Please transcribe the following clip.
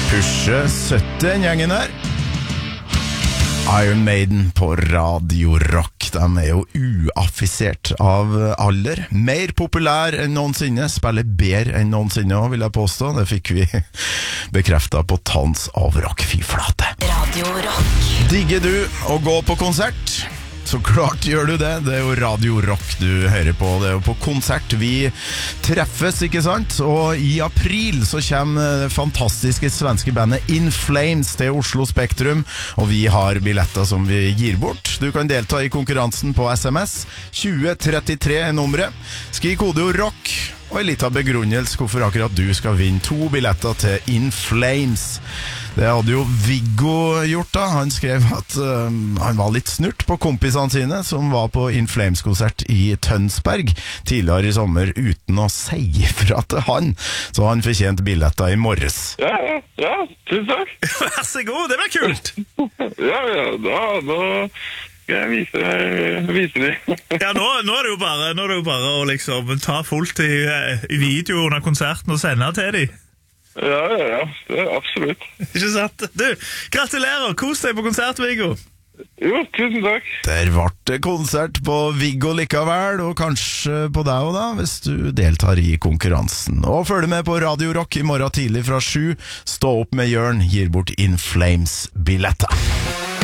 Pushe 70, den gjengen her. Iron Maiden på Radio Rock. De jo uaffisert av alder. Mer populær enn noensinne. Spiller bedre enn noensinne, vil jeg påstå. Det fikk vi bekreftet på Tons av Rock. Fy flate. Radio Rock. Digger du å gå på konsert? Så klart gjør du det. Det jo Radio Rock du hører på. Det jo på konsert vi treffes, ikke sant? Og i april så kommer det fantastiske svenske bandet In Flames til Oslo Spektrum, og vi har billetter som vi gir bort. Du kan delta i konkurransen på SMS 2033 nummeret. Skriv kodeord rock og en liten begrunnelse hvorfor akkurat du skal vinne 2 billetter til In Flames. Det hadde jo Viggo gjort da. Han skrev at han var litt snurt på kompisene sine som var på In Flames-konsert i Tønsberg tidligere i sommer uten å si fra til han. Så han fortjente billetter i morges. Ja, tusen takk. Vær så god, det var kult. Da skal jeg vise dem. Ja, nå er det jo bare å liksom ta fullt i video under konserten og sende til dem. Ja, det absolutt. Ikke sant? Du, gratulerer, kos deg på konsert, Viggo. Jo, tusen takk. Der ble det konsert på Viggo likevel, og kanskje på deg også da, hvis du deltar i konkurransen. Og følg med på Radio Rock i morgen tidlig fra 7. Stå opp med Jørn, gir bort In Flames billetter.